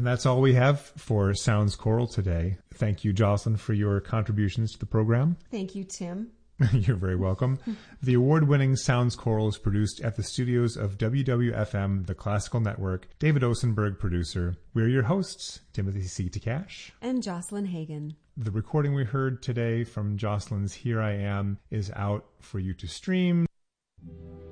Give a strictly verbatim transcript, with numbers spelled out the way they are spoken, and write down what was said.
And that's all we have for Sounds Choral today. Thank you, Jocelyn, for your contributions to the program. Thank you, Tim. You're very welcome. The award-winning Sounds Choral is produced at the studios of W W F M, the Classical Network. David Osenberg, producer. We're your hosts, Timothy C. Takash and Jocelyn Hagan. The recording we heard today from Jocelyn's Here I Am is out for you to stream.